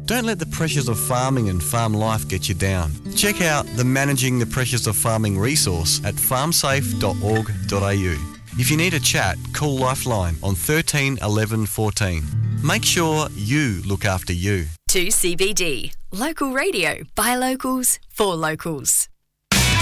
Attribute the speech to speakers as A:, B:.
A: Don't let the pressures of farming and farm life get you down. Check out the Managing the Pressures of Farming resource at farmsafe.org.au. If you need a chat, call Lifeline on 13 11 14. Make sure you look after you.
B: 2CBD. Local radio by locals for locals.